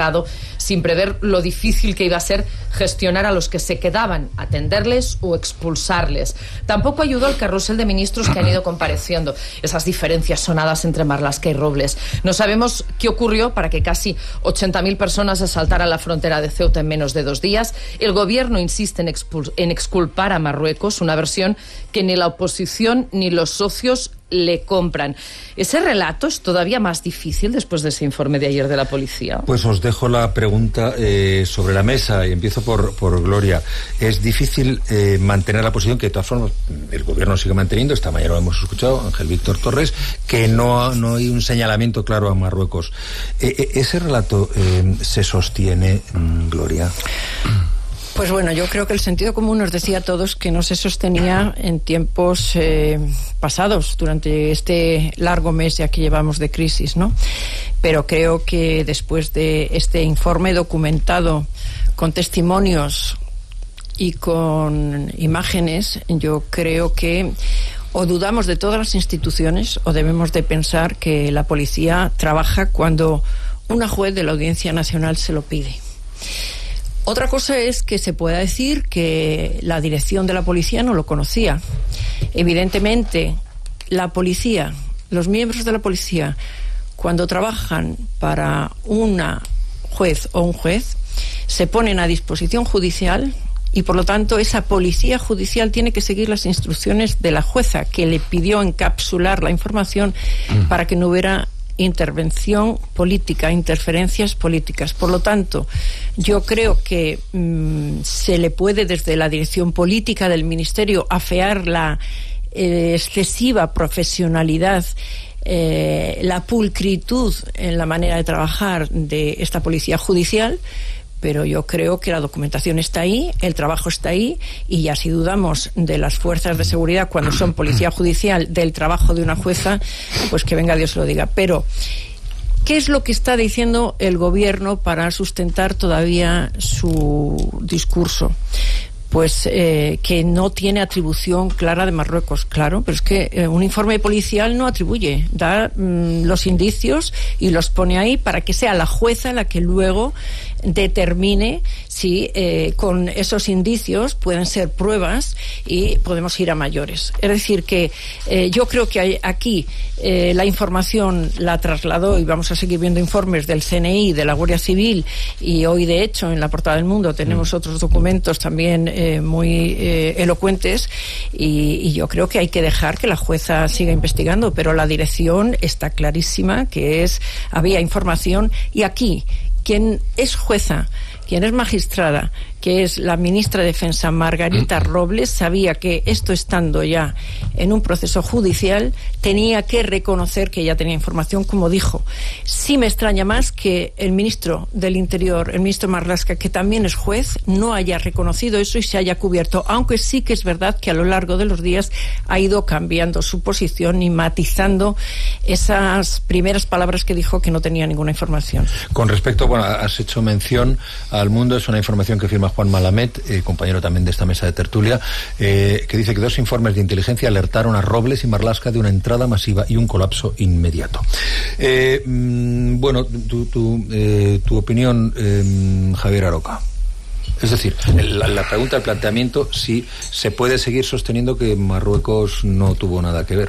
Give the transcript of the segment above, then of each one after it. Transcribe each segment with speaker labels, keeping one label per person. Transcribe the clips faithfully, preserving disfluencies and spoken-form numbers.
Speaker 1: entrado sin prever lo difícil que iba a ser gestionar a los que se quedaban, atenderles o expulsarles. Tampoco ayudó el carrusel de ministros que han ido compareciendo, esas diferencias sonadas entre Marlaska y Robles. No sabemos qué ocurrió para que casi ochenta mil personas se saltaran la frontera de Ceuta en menos de dos días. El gobierno insiste en, expul- en exculpar a Marruecos, una versión que ni la oposición ni los socios le compran. ¿Ese relato es todavía más difícil después de ese informe de ayer de la policía?
Speaker 2: Pues os dejo la pregunta eh, sobre la mesa y empiezo por, por Gloria. Es difícil eh, mantener la posición que de todas formas el gobierno sigue manteniendo. Esta mañana lo hemos escuchado, Ángel Víctor Torres, que no, no hay un señalamiento claro a Marruecos. Eh, eh, ¿Ese relato eh, se sostiene, mm, Gloria?
Speaker 3: Pues bueno, yo creo que el sentido común nos decía a todos que no se sostenía en tiempos eh, pasados, durante este largo mes ya que llevamos de crisis, ¿no? Pero creo que después de este informe documentado con testimonios y con imágenes, yo creo que o dudamos de todas las instituciones o debemos de pensar que la policía trabaja cuando una juez de la Audiencia Nacional se lo pide. Otra cosa es que se pueda decir que la dirección de la policía no lo conocía. Evidentemente, la policía, los miembros de la policía, cuando trabajan para una juez o un juez, se ponen a disposición judicial y, por lo tanto, esa policía judicial tiene que seguir las instrucciones de la jueza, que le pidió encapsular la información mm. para que no hubiera intervención política, interferencias políticas. Por lo tanto, yo creo que mmm, se le puede desde la dirección política del Ministerio afear la eh, excesiva profesionalidad, eh, la pulcritud en la manera de trabajar de esta policía judicial, pero yo creo que la documentación está ahí, el trabajo está ahí, y ya si dudamos de las fuerzas de seguridad cuando son policía judicial, del trabajo de una jueza, pues que venga Dios lo diga. Pero, ¿qué es lo que está diciendo el gobierno para sustentar todavía su discurso? Pues eh, que no tiene atribución clara de Marruecos, claro, pero es que eh, un informe policial no atribuye, da mm, los indicios y los pone ahí para que sea la jueza la que luego determine si eh, con esos indicios pueden ser pruebas y podemos ir a mayores. Es decir, que eh, yo creo que hay aquí eh, la información la trasladó, y vamos a seguir viendo informes del C N I, de la Guardia Civil, y hoy de hecho en la portada del Mundo tenemos mm. otros documentos también eh, muy eh, elocuentes, y, y yo creo que hay que dejar que la jueza siga investigando, pero la dirección está clarísima que es había información, y aquí quien es jueza, quien es magistrada, que es la ministra de Defensa, Margarita Robles, sabía que esto, estando ya en un proceso judicial, tenía que reconocer que ya tenía información, como dijo. Sí me extraña más que el ministro del Interior, el ministro Marlaska, que también es juez, no haya reconocido eso y se haya cubierto, aunque sí que es verdad que a lo largo de los días ha ido cambiando su posición y matizando esas primeras palabras que dijo que no tenía ninguna información.
Speaker 2: Con respecto, bueno, has hecho mención al Mundo, es una información que firma Juan Malamed, eh, compañero también de esta mesa de tertulia, eh, que dice que dos informes de inteligencia alertaron a Robles y Marlaska de una entrada masiva y un colapso inmediato. Eh, mmm, bueno, tu, tu, eh, tu opinión, eh, Javier Aroca. Es decir, la, la pregunta, el planteamiento, si se puede seguir sosteniendo que Marruecos no tuvo nada que ver.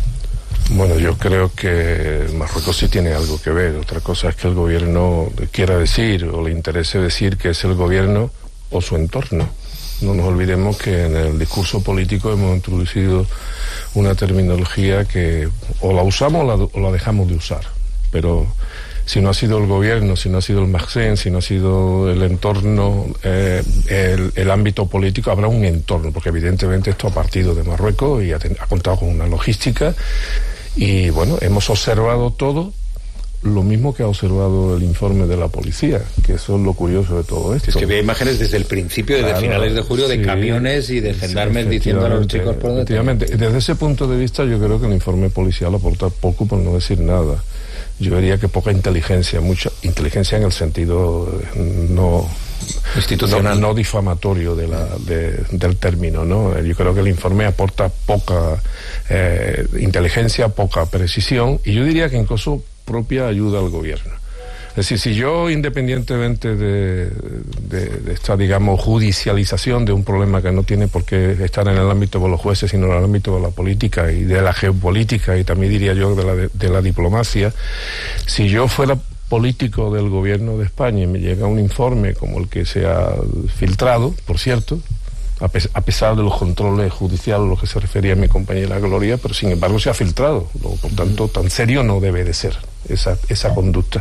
Speaker 4: Bueno, yo creo que Marruecos sí tiene algo que ver. Otra cosa es que el gobierno quiera decir o le interese decir que es el gobierno o su entorno. No nos olvidemos que en el discurso político hemos introducido una terminología que o la usamos o la, o la dejamos de usar. Pero si no ha sido el gobierno, si no ha sido el Magsen, si no ha sido el entorno, eh, el, el ámbito político, habrá un entorno, porque evidentemente esto ha partido de Marruecos y ha, ten, ha contado con una logística. Y bueno, hemos observado todo lo mismo que ha observado el informe de la policía, que eso es lo curioso de todo esto.
Speaker 2: Es que había imágenes desde el principio, desde claro, finales de julio, de sí, camiones y de gendarmes sí, diciendo a los chicos por dónde.
Speaker 4: Efectivamente, desde ese punto de vista yo creo que el informe policial aporta poco, por no decir nada. Yo diría que poca inteligencia, mucha inteligencia en el sentido no institucional, no, no difamatorio de la, de, del término, ¿no? Yo creo que el informe aporta poca eh, inteligencia, poca precisión, y yo diría que incluso propia ayuda al gobierno. decir, si yo, independientemente de, de, de esta, digamos, judicialización de un problema que no tiene por qué estar en el ámbito de los jueces, sino en el ámbito de la política y de la geopolítica y también diría yo de la, de, de la diplomacia, si yo fuera político del gobierno de España y me llega un informe como el que se ha filtrado, por cierto, a, pe a pesar de los controles judiciales a los que se refería mi compañera Gloria, pero sin embargo se ha filtrado, por tanto tan serio no debe de ser esa, esa conducta.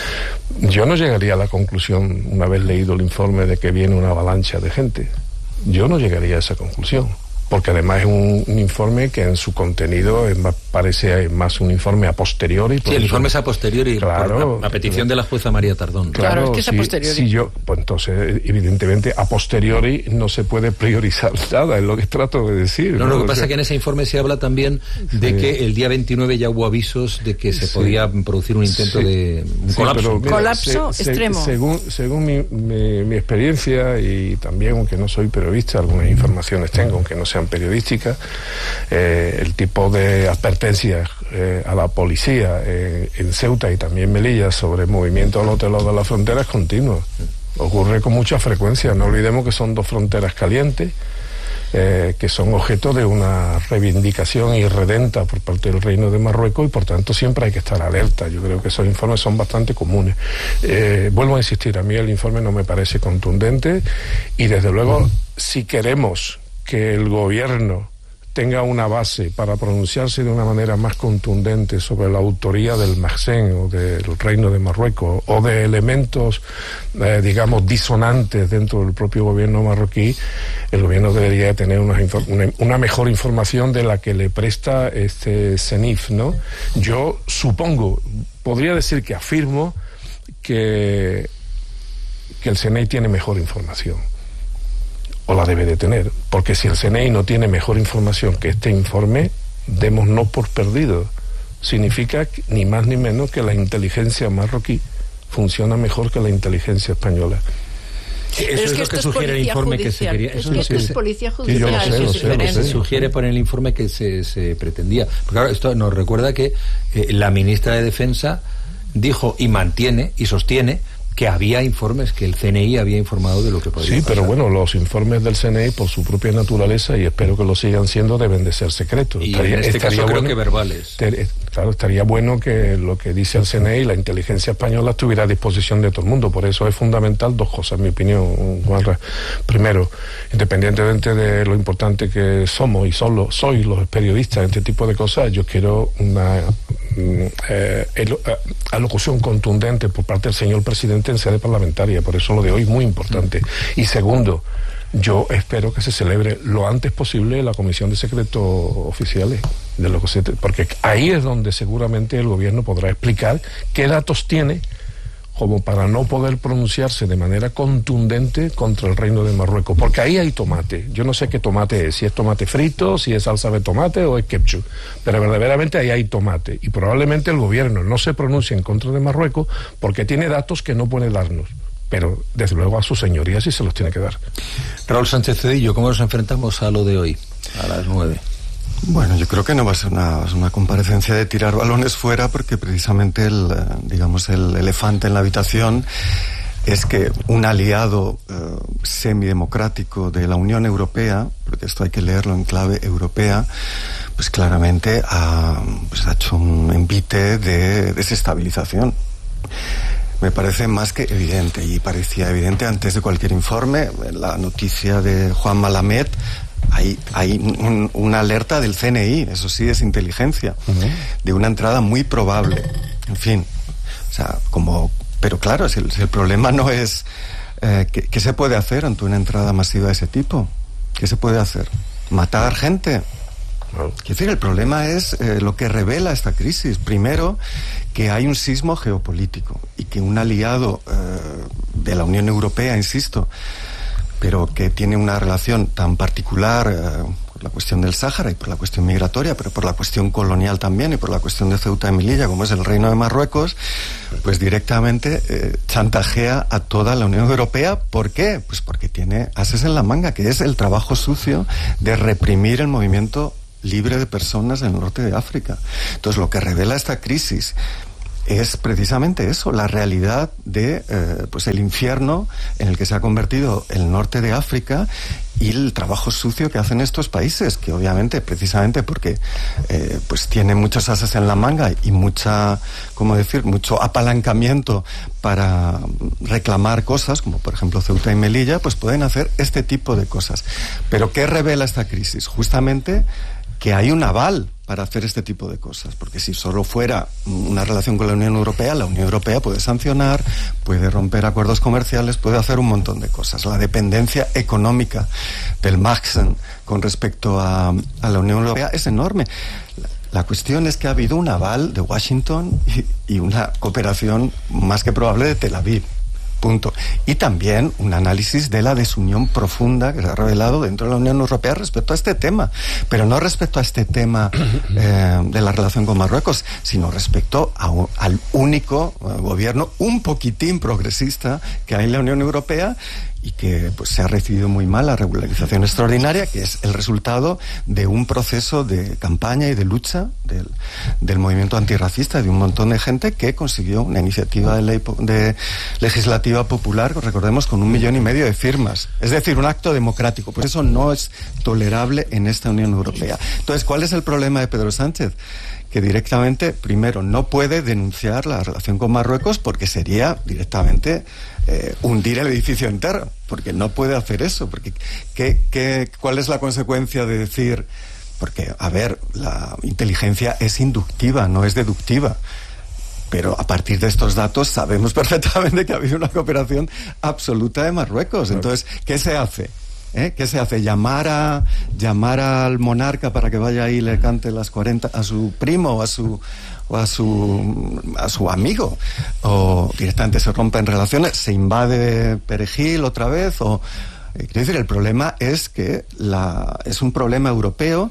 Speaker 4: Yo no llegaría a la conclusión, una vez leído el informe, de que viene una avalancha de gente. Yo no llegaría a esa conclusión, porque además es un, un informe que en su contenido es más, parece más un informe a posteriori.
Speaker 2: Sí, el informe es a posteriori,
Speaker 4: claro,
Speaker 2: por a, a petición de la jueza María Tardón.
Speaker 3: Claro,
Speaker 4: Claro,
Speaker 3: es que es a
Speaker 4: si,
Speaker 3: posteriori.
Speaker 4: si yo, pues entonces, evidentemente, a posteriori no se puede priorizar nada, es lo que trato de decir.
Speaker 2: No,
Speaker 4: ¿no?
Speaker 2: lo que pasa es que en ese informe se habla también de sí. que el día veintinueve ya hubo avisos de que se sí. podía producir un intento sí. de un sí, colapso.
Speaker 3: Pero, mira, colapso se, extremo.
Speaker 4: Se, según según mi, mi, mi experiencia, y también, aunque no soy periodista, algunas informaciones tengo, aunque no sean periodísticas, eh, el tipo de advertencias eh, a la policía eh, en Ceuta y también Melilla sobre movimiento al otro lado de la frontera es continuo. Ocurre con mucha frecuencia. No olvidemos que son dos fronteras calientes, eh, que son objeto de una reivindicación irredenta por parte del Reino de Marruecos, y por tanto siempre hay que estar alerta. Yo creo que esos informes son bastante comunes. Eh, vuelvo a insistir, a mí el informe no me parece contundente, y desde luego, si queremos que el gobierno tenga una base para pronunciarse de una manera más contundente sobre la autoría del Maghsen o del Reino de Marruecos, o de elementos, eh, digamos, disonantes dentro del propio gobierno marroquí, el gobierno debería tener una, una, una mejor información de la que le presta este CENIF, ¿no? Yo supongo, podría decir que afirmo que, que el C N I tiene mejor información, o la debe de tener, porque si el C N I no tiene mejor información que este informe, démonos por perdido. Significa que, ni más ni menos, que la inteligencia marroquí funciona mejor que la inteligencia española.
Speaker 2: Eso es, es que lo que sugiere el informe judicial. que se quería.
Speaker 3: Es
Speaker 2: eso
Speaker 3: que
Speaker 2: es
Speaker 3: esto es policía judicial.
Speaker 4: Sí, yo lo sé, lo sé, lo sé.
Speaker 2: Se sugiere por el informe que se, se pretendía. Porque claro, esto nos recuerda que eh, la ministra de Defensa dijo y mantiene y sostiene que había informes, que el C N I había informado de lo que podría
Speaker 4: Sí,
Speaker 2: pasar.
Speaker 4: pero bueno, los informes del C N I, por su propia naturaleza, y espero que lo sigan siendo, deben de ser secretos.
Speaker 2: Y
Speaker 4: estaría,
Speaker 2: en este caso
Speaker 4: bueno,
Speaker 2: creo que verbales.
Speaker 4: Ter, claro, estaría bueno que lo que dice el C N I, la inteligencia española, estuviera a disposición de todo el mundo. Por eso es fundamental dos cosas, en mi opinión, Juanra. Primero, independientemente de lo importante que somos y solo soy los periodistas en este tipo de cosas, yo quiero una eh, el, alocución contundente por parte del señor presidente en sede parlamentaria. Por eso lo de hoy es muy importante. Y segundo, yo espero que se celebre lo antes posible la Comisión de Secretos Oficiales, de lo que se, porque ahí es donde seguramente el gobierno podrá explicar qué datos tiene como para no poder pronunciarse de manera contundente contra el Reino de Marruecos, porque ahí hay tomate. Yo no sé qué tomate es, si es tomate frito, si es salsa de tomate o es ketchup, pero verdaderamente ahí hay tomate, y probablemente el gobierno no se pronuncie en contra de Marruecos porque tiene datos que no puede darnos, pero desde luego a sus señorías sí se los tiene que dar.
Speaker 2: Raúl Sánchez Cedillo, ¿cómo nos enfrentamos a lo de hoy, a las nueve?
Speaker 5: Bueno, yo creo que no va a ser una, una comparecencia de tirar balones fuera, porque precisamente el, digamos, el elefante en la habitación es que un aliado eh, semidemocrático de la Unión Europea, porque esto hay que leerlo en clave europea, pues claramente ha, pues ha hecho un envite de desestabilización. Me parece más que evidente, y parecía evidente antes de cualquier informe. La noticia de Juan Malamed, hay, hay un, una alerta del C N I, eso sí es inteligencia, uh-huh. de una entrada muy probable. En fin, o sea, como, pero claro, si el, si el problema no es eh, ¿qué, qué se puede hacer ante una entrada masiva de ese tipo? ¿Qué se puede hacer? ¿Matar gente? Quiero decir, el problema es eh, lo que revela esta crisis. Primero, que hay un sismo geopolítico y que un aliado eh, de la Unión Europea, insisto, pero que tiene una relación tan particular eh, por la cuestión del Sáhara y por la cuestión migratoria, pero por la cuestión colonial también y por la cuestión de Ceuta y Melilla, como es el Reino de Marruecos, pues directamente eh, chantajea a toda la Unión Europea. ¿Por qué? Pues porque tiene ases en la manga, que es el trabajo sucio de reprimir el movimiento libre de personas en el norte de África. Entonces, lo que revela esta crisis es precisamente eso, la realidad de eh, pues el infierno en el que se ha convertido el norte de África y el trabajo sucio que hacen estos países, que obviamente, precisamente porque eh, pues tienen muchos ases en la manga y mucha, ¿cómo decir?, mucho apalancamiento para reclamar cosas, como por ejemplo Ceuta y Melilla, pues pueden hacer este tipo de cosas. Pero ¿qué revela esta crisis? Justamente que hay un aval para hacer este tipo de cosas, porque si solo fuera una relación con la Unión Europea, la Unión Europea puede sancionar, puede romper acuerdos comerciales, puede hacer un montón de cosas. La dependencia económica del Maxen con respecto a, a la Unión Europea es enorme. La, la cuestión es que ha habido un aval de Washington y, y una cooperación más que probable de Tel Aviv. Punto. Y también un análisis de la desunión profunda que se ha revelado dentro de la Unión Europea respecto a este tema, pero no respecto a este tema eh, de la relación con Marruecos, sino respecto a un, al único eh, gobierno un poquitín progresista que hay en la Unión Europea y que pues se ha recibido muy mal la regularización extraordinaria, que es el resultado de un proceso de campaña y de lucha del, del movimiento antirracista, de un montón de gente que consiguió una iniciativa de ley de legislativa popular, recordemos, con un millón y medio de firmas. Es decir, un acto democrático. Pues eso no es tolerable en esta Unión Europea. Entonces, ¿cuál es el problema de Pedro Sánchez? Que directamente, primero, no puede denunciar la relación con Marruecos porque sería directamente eh, hundir el edificio entero, porque no puede hacer eso. Porque ¿qué, qué, ¿cuál es la consecuencia de decir? Porque, a ver, la inteligencia es inductiva, no es deductiva. Pero a partir de estos datos sabemos perfectamente que ha habido una cooperación absoluta de Marruecos. Entonces, ¿qué se hace? ¿Eh? ¿Qué se hace? ¿Llamar a llamar al monarca para que vaya ahí y le cante las cuarenta a su primo o a su o a su a su amigo? ¿O directamente se rompen relaciones? ¿Se invade Perejil otra vez? O eh, quiero decir, el problema es que la es un problema europeo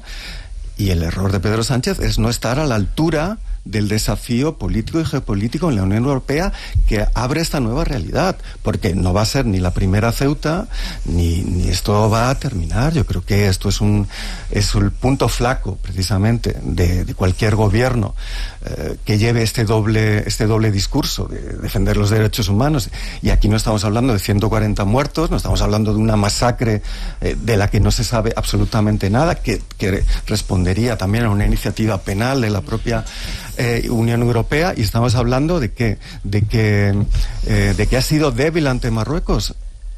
Speaker 5: y el error de Pedro Sánchez es no estar a la altura del desafío político y geopolítico en la Unión Europea que abre esta nueva realidad, porque no va a ser ni la primera Ceuta ni, ni esto va a terminar. Yo creo que esto es un es el punto flaco precisamente de, de cualquier gobierno eh, que lleve este doble este doble discurso de defender los derechos humanos. Y aquí no estamos hablando de ciento cuarenta muertos, no estamos hablando de una masacre eh, de la que no se sabe absolutamente nada, que, que respondería también a una iniciativa penal de la propia Eh, Unión Europea, y estamos hablando de que de que eh, de que ha sido débil ante Marruecos.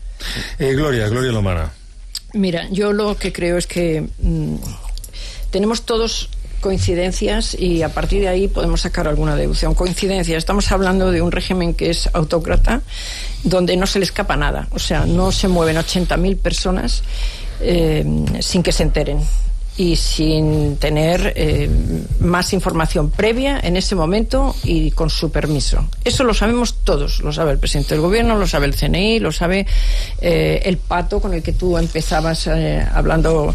Speaker 2: Eh, Gloria, Gloria Lomana.
Speaker 3: Mira, yo lo que creo es que mmm, tenemos todos coincidencias y a partir de ahí podemos sacar alguna deducción. Coincidencias, estamos hablando de un régimen que es autócrata, donde no se le escapa nada, o sea, no se mueven ochenta mil personas eh, sin que se enteren y sin tener eh, más información previa en ese momento y con su permiso. Eso lo sabemos todos, lo sabe el presidente del gobierno, lo sabe el C N I, lo sabe eh, el pato con el que tú empezabas eh, hablando,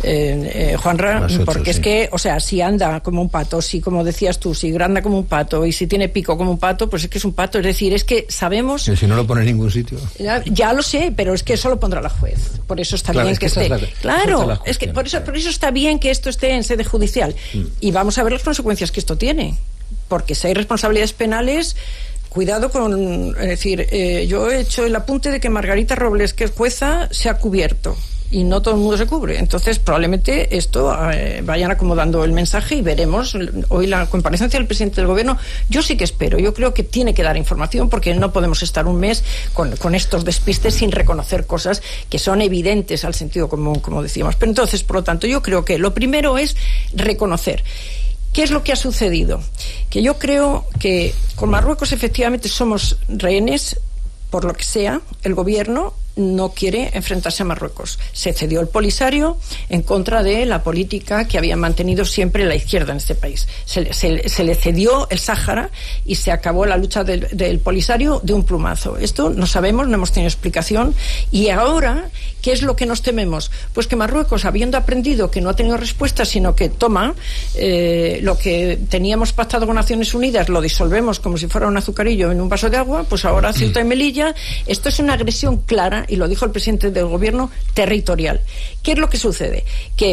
Speaker 3: eh, eh, Juanra, ocho, porque sí. Es que, o sea, si anda como un pato, si como decías tú, si anda como un pato y si tiene pico como un pato, pues es que es un pato, es decir, es que sabemos...
Speaker 2: Y si no lo pone en ningún sitio.
Speaker 3: Ya, ya lo sé, pero es que eso lo pondrá la juez, por eso está claro, bien es que, que esté... La, claro, es que por eso, por eso está bien que esto esté en sede judicial mm. y vamos a ver las consecuencias que esto tiene, porque si hay responsabilidades penales, cuidado con, es decir, eh, yo he hecho el apunte de que Margarita Robles, que es jueza, se ha cubierto y no todo el mundo se cubre, entonces probablemente esto eh, vayan acomodando el mensaje y veremos hoy la comparecencia del presidente del gobierno. Yo sí que espero, yo creo que tiene que dar información, porque no podemos estar un mes con, con estos despistes sin reconocer cosas que son evidentes al sentido común, como decíamos. Pero entonces, por lo tanto, yo creo que lo primero es reconocer. ¿Qué es lo que ha sucedido? Que yo creo que con Marruecos efectivamente somos rehenes, por lo que sea, el gobierno no quiere enfrentarse a Marruecos. Se cedió el Polisario en contra de la política que había mantenido siempre la izquierda en este país. Se, se, se le cedió el Sáhara y se acabó la lucha del, del Polisario de un plumazo. Esto no sabemos, no hemos tenido explicación. Y ahora, ¿qué es lo que nos tememos? Pues que Marruecos, habiendo aprendido que no ha tenido respuesta, sino que toma eh, lo que teníamos pactado con Naciones Unidas, lo disolvemos como si fuera un azucarillo en un vaso de agua, pues ahora Ceuta y Melilla. Esto es una agresión clara, y lo dijo el presidente del gobierno, territorial. ¿Qué es lo que sucede? Que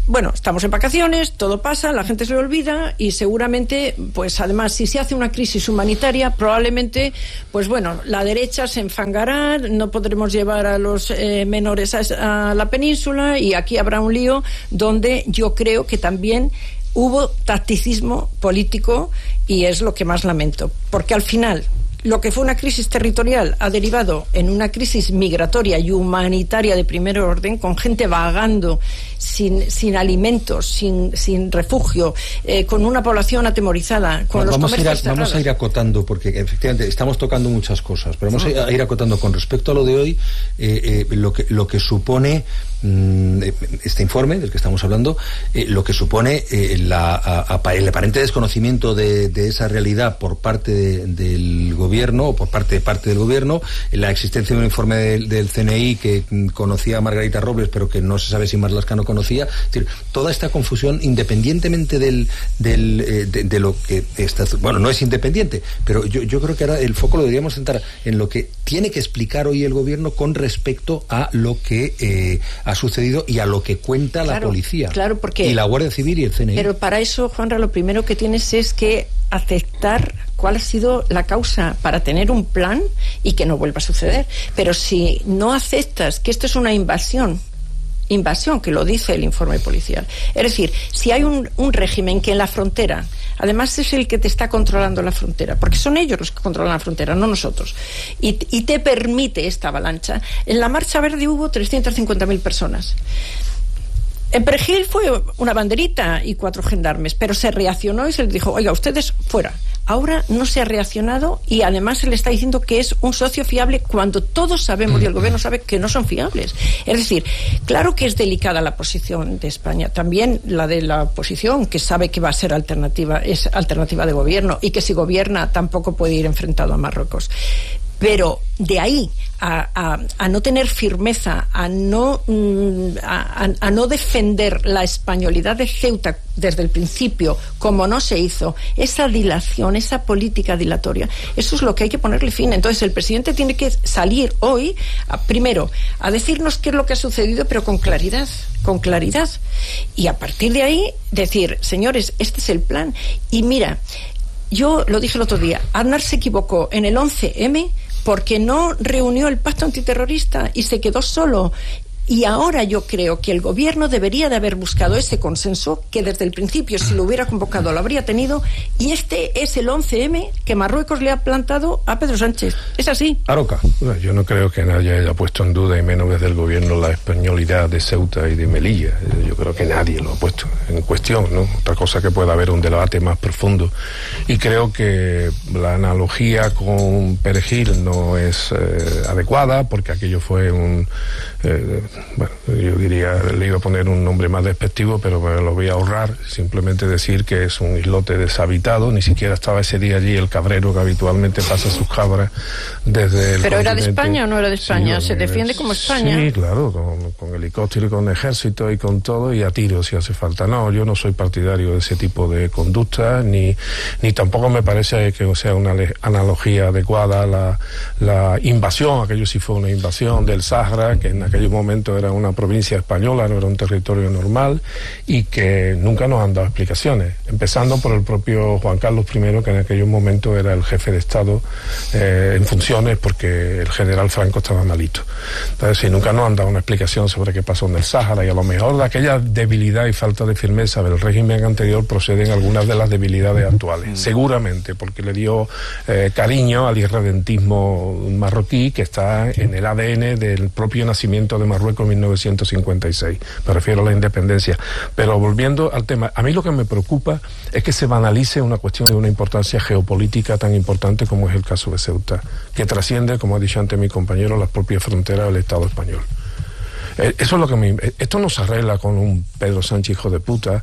Speaker 3: bueno, estamos en vacaciones, todo pasa, la gente se le olvida y seguramente, pues además, si se hace una crisis humanitaria, probablemente, pues bueno, la derecha se enfangará, no podremos llevar a los eh, menores a, a la península y aquí habrá un lío donde yo creo que también hubo tacticismo político y es lo que más lamento, porque al final lo que fue una crisis territorial ha derivado en una crisis migratoria y humanitaria de primer orden, con gente vagando sin, sin alimentos, sin, sin refugio, eh, con una población atemorizada, con
Speaker 2: vamos
Speaker 3: los comercios
Speaker 2: a ir a, Vamos a ir acotando, porque efectivamente estamos tocando muchas cosas, pero vamos a ir acotando con respecto a lo de hoy, eh, eh, lo que lo que supone mmm, este informe del que estamos hablando, eh, lo que supone eh, la, a, a, el aparente desconocimiento de, de esa realidad por parte de, del gobierno, o por parte de parte del gobierno, la existencia de un informe del, del C N I que mm, conocía a Margarita Robles, pero que no se sabe si Marlaska no conocía. Es decir, toda esta confusión, independientemente del, del eh, de, de lo que está, bueno, no es independiente, pero yo, yo creo que ahora el foco lo deberíamos centrar en lo que tiene que explicar hoy el gobierno con respecto a lo que eh, ha sucedido y a lo que cuenta
Speaker 3: claro,
Speaker 2: la policía,
Speaker 3: claro, porque,
Speaker 2: y la Guardia Civil y el C N I.
Speaker 3: Pero para eso, Juanra, lo primero que tienes es que aceptar cuál ha sido la causa para tener un plan y que no vuelva a suceder. Pero si no aceptas que esto es una invasión, invasión, que lo dice el informe policial, es decir, si hay un, un régimen que en la frontera, además es el que te está controlando la frontera, porque son ellos los que controlan la frontera, no nosotros, y, y te permite esta avalancha. En la Marcha Verde hubo trescientas cincuenta mil personas. En Perejil fue una banderita y cuatro gendarmes, pero se reaccionó y se les dijo, oiga, ustedes fuera. Ahora no se ha reaccionado y además se le está diciendo que es un socio fiable cuando todos sabemos y el gobierno sabe que no son fiables. Es decir, claro que es delicada la posición de España, también la de la oposición, que sabe que va a ser alternativa, es alternativa de gobierno y que si gobierna tampoco puede ir enfrentado a Marruecos. Pero de ahí a, a, a no tener firmeza, a no, a, a no defender la españolidad de Ceuta desde el principio, como no se hizo, esa dilación, esa política dilatoria, eso es lo que hay que ponerle fin. Entonces el presidente tiene que salir hoy, a, primero, a decirnos qué es lo que ha sucedido, pero con claridad, con claridad. Y a partir de ahí decir, señores, este es el plan. Y mira, yo lo dije el otro día, Aznar se equivocó en el once eme porque no reunió el pacto antiterrorista y se quedó solo. Y ahora yo creo que el gobierno debería de haber buscado ese consenso, que desde el principio, si lo hubiera convocado, lo habría tenido, y este es el once eme que Marruecos le ha plantado a Pedro Sánchez. Es así.
Speaker 2: Aroca.
Speaker 4: Yo no creo que nadie haya puesto en duda, y menos desde el gobierno, la españolidad de Ceuta y de Melilla. Yo creo que nadie lo ha puesto en cuestión, ¿no? Otra cosa que pueda haber un debate más profundo. Y creo que la analogía con Perejil no es eh, adecuada, porque aquello fue un... Eh, bueno, yo diría, le iba a poner un nombre más despectivo, pero me lo voy a ahorrar, simplemente decir que es un islote deshabitado, ni siquiera estaba ese día allí el cabrero que habitualmente pasa sus cabras desde el
Speaker 3: ¿Pero
Speaker 4: continente.
Speaker 3: era de España o no era de España?
Speaker 4: Sí,
Speaker 3: ¿Se defiende como España?
Speaker 4: Sí, claro, con, con helicóptero y con ejército y con todo, y a tiro si hace falta. No, yo no soy partidario de ese tipo de conducta, ni, ni tampoco me parece que sea una analogía adecuada la, la invasión, aquello sí fue una invasión del Sahara, que en aquel momento era una provincia española, no era un territorio normal, y que nunca nos han dado explicaciones, empezando por el propio Juan Carlos primero, que en aquel momento era el jefe de Estado eh, en funciones, porque el general Franco estaba malito. Entonces, sí, nunca nos han dado una explicación sobre qué pasó en el Sáhara, y a lo mejor de aquella debilidad y falta de firmeza del régimen anterior proceden algunas de las debilidades actuales, seguramente, porque le dio eh, cariño al irredentismo marroquí, que está en el A D N del propio nacimiento de Marruecos en mil novecientos cincuenta y seis, me refiero a la independencia. Pero volviendo al tema, a mí lo que me preocupa es que se banalice una cuestión de una importancia geopolítica tan importante como es el caso de Ceuta, que trasciende, como ha dicho antes mi compañero, las propias fronteras del Estado español. Eso es lo que me... Esto no se arregla con un Pedro Sánchez hijo de puta,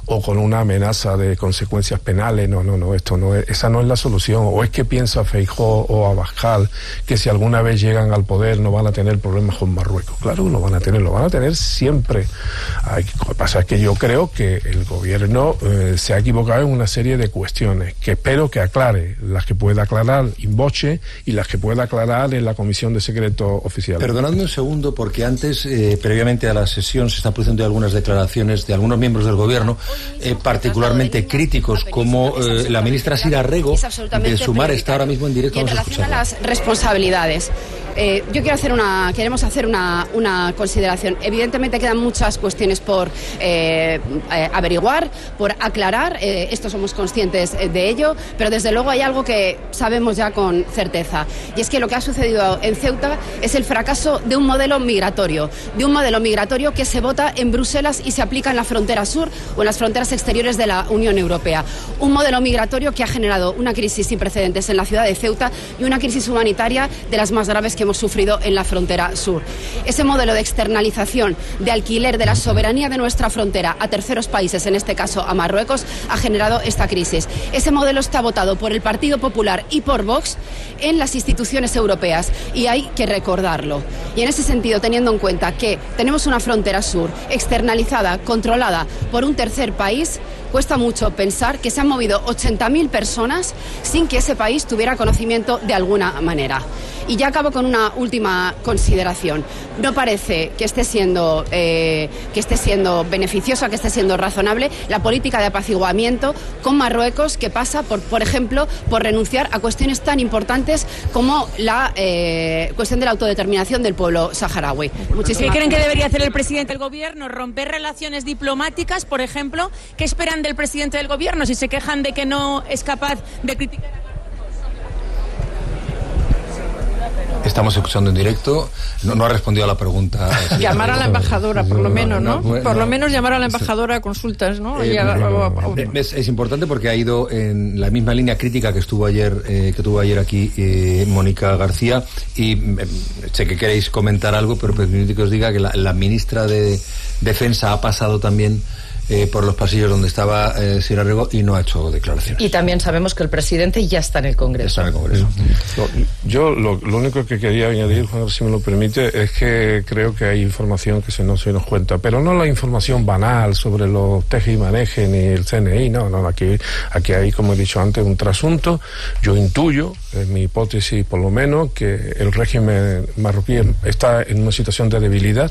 Speaker 4: o con una amenaza de consecuencias penales. No, no, no, esto no es, esa no es la solución. ¿O es que piensa Feijóo o Abascal que si alguna vez llegan al poder no van a tener problemas con Marruecos? Claro que lo van a tener, lo van a tener siempre. Hay, lo que pasa es que yo creo que el gobierno eh, se ha equivocado en una serie de cuestiones que espero que aclare, las que pueda aclarar in voce y las que pueda aclarar en la Comisión de Secretos Oficiales.
Speaker 2: Perdonadme un segundo, porque antes, eh, previamente a la sesión, se están produciendo algunas declaraciones de algunos miembros del gobierno, eh, particularmente críticos, como eh, la ministra Sira Rego, de Sumar, está ahora mismo en directo.
Speaker 6: Y en relación a las responsabilidades, eh, yo quiero hacer una, queremos hacer una, una consideración. Evidentemente quedan muchas cuestiones por eh, eh, averiguar, por aclarar, eh, esto somos conscientes de ello, pero desde luego hay algo que sabemos ya con certeza, y es que lo que ha sucedido en Ceuta es el fracaso de un modelo migratorio, de un modelo migratorio que se vota en Bruselas y se aplica en la frontera sur o en las fronteras exteriores de la Unión Europea. Un modelo migratorio que ha generado una crisis sin precedentes en la ciudad de Ceuta y una crisis humanitaria de las más graves que hemos sufrido en la frontera sur. Ese modelo de externalización, de alquiler de la soberanía de nuestra frontera a terceros países, en este caso a Marruecos, ha generado esta crisis. Ese modelo está votado por el Partido Popular y por Vox en las instituciones europeas, y hay que recordarlo. Y en ese sentido, teniendo en cuenta que tenemos una frontera sur externalizada, controlada por un tercer país, cuesta mucho pensar que se han movido ochenta mil personas sin que ese país tuviera conocimiento de alguna manera. Y ya acabo con una última consideración. No parece que esté siendo eh, que esté siendo beneficiosa, que esté siendo razonable la política de apaciguamiento con Marruecos, que pasa por, por ejemplo, por renunciar a cuestiones tan importantes como la eh, cuestión de la autodeterminación del pueblo saharaui.
Speaker 7: Muchísimas ¿Qué creen que debería hacer el presidente del gobierno? ¿Romper relaciones diplomáticas, por ejemplo? ¿Qué esperan del presidente del gobierno si se quejan de que no es capaz de criticar?
Speaker 2: Estamos escuchando en directo. No, no ha respondido a la pregunta.
Speaker 3: Llamar a la embajadora, por lo menos, ¿no? no, no por no, lo menos llamar a la embajadora a consultas, ¿no? Eh, a, a, a,
Speaker 2: es, es importante porque ha ido en la misma línea crítica que estuvo ayer, eh, que tuvo ayer aquí eh, Mónica García. Y eh, sé que queréis comentar algo, pero permitid que os diga que la, la ministra de Defensa ha pasado también Eh, por los pasillos donde estaba eh, Sira Rego y no ha hecho declaraciones.
Speaker 1: Y también sabemos que el presidente ya está en el Congreso.
Speaker 2: Está en el Congreso.
Speaker 4: No, yo lo, lo único que quería añadir, Juan, si me lo permite, es que creo que hay información que se no se nos cuenta, pero no la información banal sobre los teje y maneje ni el C N I, no, no, aquí, aquí hay, como he dicho antes, un trasunto. Yo intuyo, en mi hipótesis por lo menos, que el régimen marroquí está en una situación de debilidad.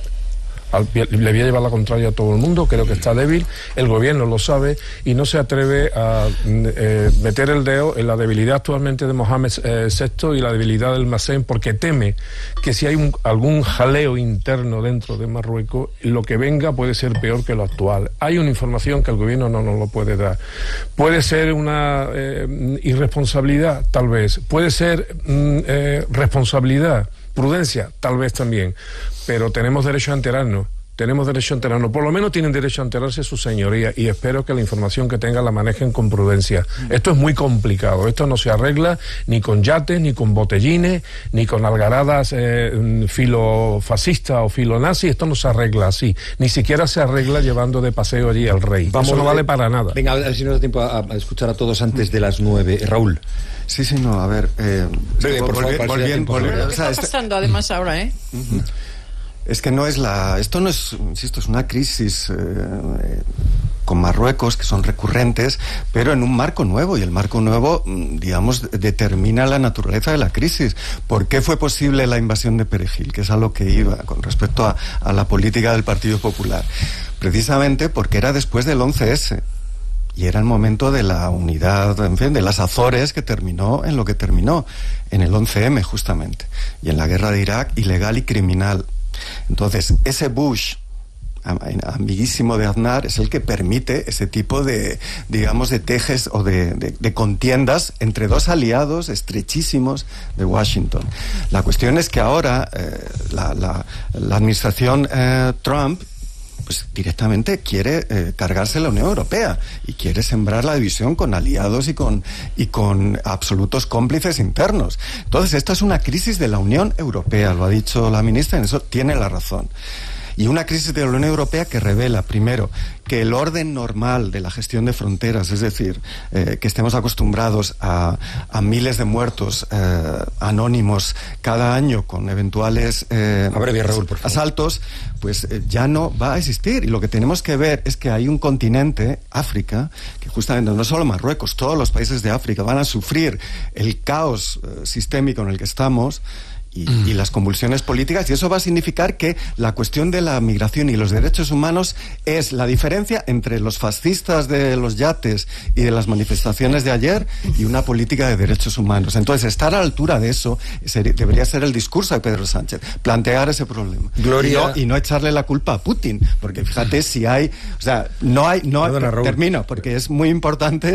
Speaker 4: Le voy a llevar la contraria a todo el mundo, creo que está débil, el gobierno lo sabe y no se atreve a eh, meter el dedo en la debilidad actualmente de Mohamed eh, sexto y la debilidad del Masén, porque teme que si hay un, algún jaleo interno dentro de Marruecos, lo que venga puede ser peor que lo actual. Hay una información que el gobierno no nos lo puede dar. Puede ser una eh, irresponsabilidad, tal vez. Puede ser mm, eh, responsabilidad. Prudencia, tal vez también, pero tenemos derecho a enterarnos, tenemos derecho a enterarnos, por lo menos tienen derecho a enterarse su señoría, y espero que la información que tengan la manejen con prudencia. Esto es muy complicado, esto no se arregla ni con yates, ni con botellines, ni con algaradas eh, filofascistas o filonazi, esto no se arregla así, ni siquiera se arregla llevando de paseo allí al rey. Vamos, eso no vale para nada.
Speaker 2: Venga, a ver si nos da tiempo a, a escuchar a todos antes de las nueve. Raúl.
Speaker 5: Sí, sí, no, a ver... Eh,
Speaker 2: Breve, por
Speaker 5: volvi,
Speaker 2: favor,
Speaker 5: volviendo, volviendo,
Speaker 3: ¿Qué está pasando además ahora, eh?
Speaker 5: Uh-huh. Es que no es la... Esto no es, insisto, es una crisis eh, con Marruecos, que son recurrentes, pero en un marco nuevo, y el marco nuevo, digamos, determina la naturaleza de la crisis. ¿Por qué fue posible la invasión de Perejil? Que es a lo que iba con respecto a, a la política del Partido Popular. Precisamente porque era después del once ese. Y era el momento de la unidad, en fin, de las Azores, que terminó en lo que terminó, en el once eme justamente, y en la guerra de Irak, ilegal y criminal. Entonces, ese Bush, amiguísimo de Aznar, es el que permite ese tipo de, digamos, de tejes o de, de, de contiendas entre dos aliados estrechísimos de Washington. La cuestión es que ahora eh, la, la, la administración eh, Trump pues directamente quiere eh, cargarse la Unión Europea y quiere sembrar la división con aliados y con y con absolutos cómplices internos. Entonces, esta es una crisis de la Unión Europea, lo ha dicho la ministra, en eso tiene la razón. Y una crisis de la Unión Europea que revela, primero, que el orden normal de la gestión de fronteras, es decir, eh, que estemos acostumbrados a, a miles de muertos eh, anónimos cada año con eventuales eh,
Speaker 2: Abrevia, Raúl, por favor.
Speaker 5: asaltos, pues eh, ya no va a existir. Y lo que tenemos que ver es que hay un continente, África, que justamente no solo Marruecos, todos los países de África van a sufrir el caos eh, sistémico en el que estamos. Y, y las convulsiones políticas, y eso va a significar que la cuestión de la migración y los derechos humanos es la diferencia entre los fascistas de los yates y de las manifestaciones de ayer y una política de derechos humanos. Entonces, estar a la altura de eso sería, debería ser el discurso de Pedro Sánchez, plantear ese problema.
Speaker 2: Gloria...
Speaker 5: Y, no, y no echarle la culpa a Putin, porque fíjate si hay... O sea, no hay... No,
Speaker 2: Perdona, Raúl.
Speaker 5: termino, porque es muy importante